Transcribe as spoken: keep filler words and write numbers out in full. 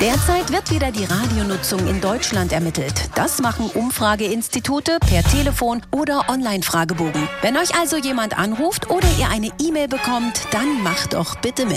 Derzeit wird wieder die Radionutzung in Deutschland ermittelt. Das machen Umfrageinstitute per Telefon oder Online-Fragebogen. Wenn euch also jemand anruft oder ihr eine E-Mail bekommt, dann macht doch bitte mit.